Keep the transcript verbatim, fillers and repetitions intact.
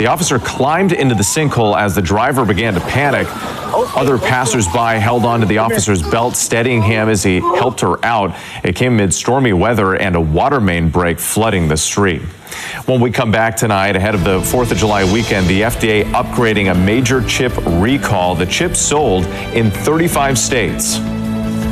The officer climbed into the sinkhole as the driver began to panic. Other passersby held onto the officer's belt, steadying him as he helped her out. It came amid stormy weather and a water main break flooding the street. When we come back tonight, ahead of the fourth of July weekend, the F D A upgrading a major chip recall. The chip sold in thirty-five states.